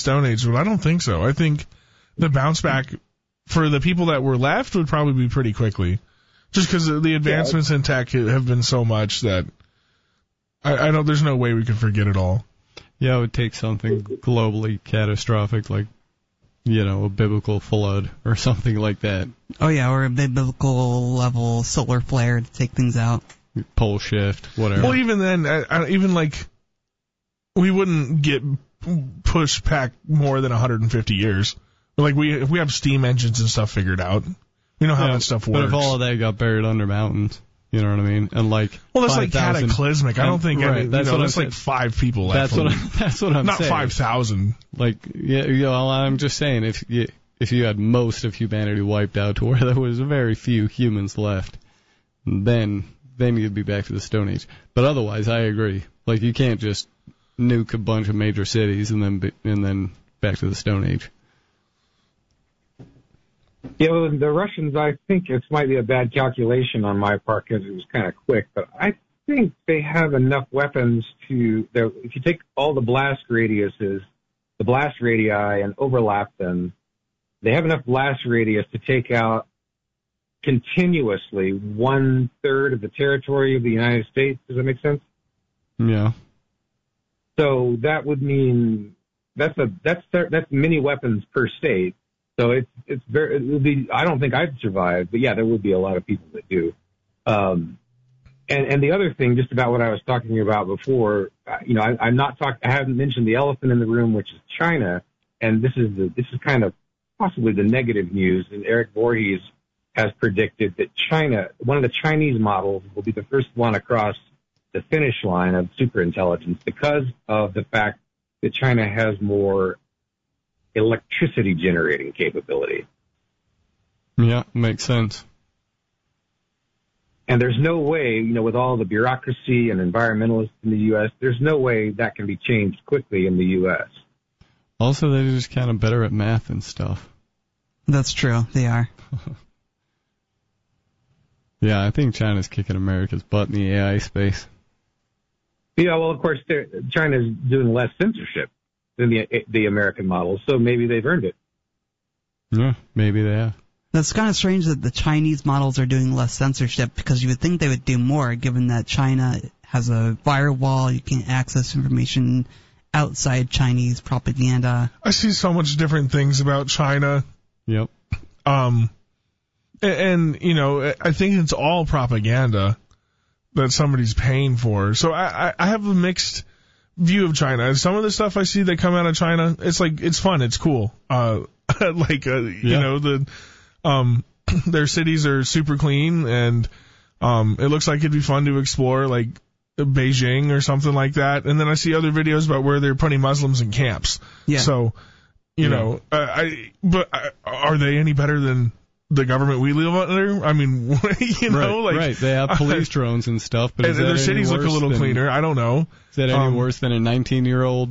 Stone Age, but I don't think so. I think the bounce back for the people that were left would probably be pretty quickly. Just because the advancements in tech have been so much that I don't. There's no way we can forget it all. Yeah, it would take something globally catastrophic like, a biblical flood or something like that. Oh, yeah, or a biblical level solar flare to take things out. Pole shift, whatever. Well, even then, we wouldn't get pushed back more than 150 years. Like, if we have steam engines and stuff figured out, we know how that stuff works. But if all of that got buried under mountains, you know what I mean? And that's like cataclysmic. I don't think that's like 5 people left. That's what I'm saying. Not 5,000. I'm just saying if you had most of humanity wiped out to where there was very few humans left, then you'd be back to the Stone Age. But otherwise, I agree. Like, you can't just nuke a bunch of major cities and then back to the Stone Age. Yeah, well, the Russians, I think it might be a bad calculation on my part because it was kind of quick, but I think they have enough weapons if you take all the blast radii, and overlap them, they have enough blast radius to take out continuously 1/3 of the territory of the United States. Does that make sense? Yeah. So that would mean that's many weapons per state. So it would be. I don't think I'd survive, but yeah, there would be a lot of people that do. And the other thing, just about what I was talking about before, I haven't mentioned the elephant in the room, which is China, and this is kind of possibly the negative news. And Eric Voorhees has predicted that one of the Chinese models, will be the first one across the finish line of superintelligence because of the fact that China has more electricity generating capability. Yeah, makes sense. And there's no way, with all the bureaucracy and environmentalists in the U.S., there's no way that can be changed quickly in the U.S. Also, they're just kind of better at math and stuff. That's true. They are. Yeah, I think China's kicking America's butt in the AI space. Yeah, well, of course, China's doing less censorship than the American model, so maybe they've earned it. Yeah, maybe they have. That's kind of strange that the Chinese models are doing less censorship because you would think they would do more, given that China has a firewall, you can't access information outside Chinese propaganda. I see so much different things about China. Yep. And I think it's all propaganda that somebody's paying for. So I have a mixed view of China. Some of the stuff I see that come out of China, it's fun, it's cool. Their cities are super clean, and it looks like it'd be fun to explore, like Beijing or something like that. And then I see other videos about where they're putting Muslims in camps. Yeah. So, but are they any better than the government we live under? I mean, right. They have police drones and stuff, but their cities look a little cleaner. I don't know. Is that any worse than a 19-year-old,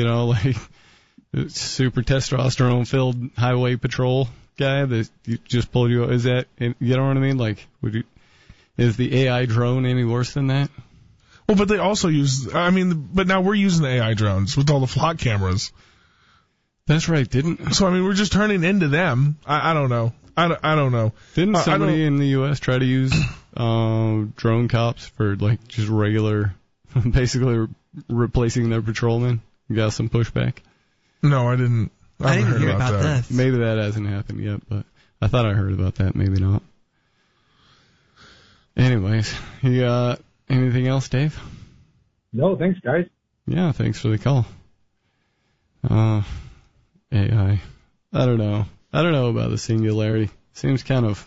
super testosterone-filled highway patrol guy that you just pulled you? Is that, you know what I mean? Like, is the AI drone any worse than that? Well, but they also but now we're using the AI drones with all the flock cameras. That's right, So, we're just turning into them. I don't know. I don't know. Didn't somebody in the U.S. try to use drone cops for, just regular, basically replacing their patrolmen? You got some pushback? No, I didn't. I didn't hear about that. Maybe that hasn't happened yet, but I thought I heard about that. Maybe not. Anyways, you got anything else, Dave? No, thanks, guys. Yeah, thanks for the call. AI. I don't know. I don't know about the singularity. Seems kind of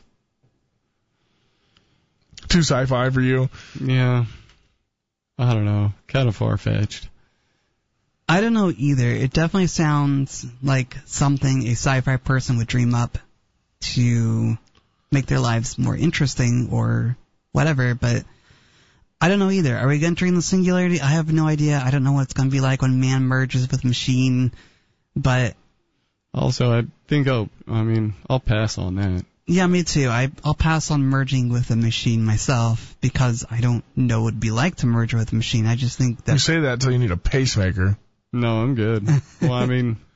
too sci-fi for you. Yeah. I don't know. Kind of far-fetched. I don't know either. It definitely sounds like something a sci-fi person would dream up to make their lives more interesting or whatever, but I don't know either. Are we entering the singularity? I have no idea. I don't know what it's going to be like when man merges with machine, but... Also, I think I'll pass on that. Yeah, me too. I'll pass on merging with a machine myself because I don't know what it'd be like to merge with a machine. I just think that... You say that until you need a pacemaker. No, I'm good. Well,